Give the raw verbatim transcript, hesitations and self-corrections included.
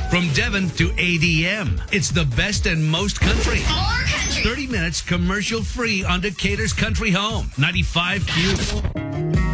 From Devon to A D M, it's the best and most country. More country. thirty minutes commercial free on Decatur's Country Home. ninety-five Q.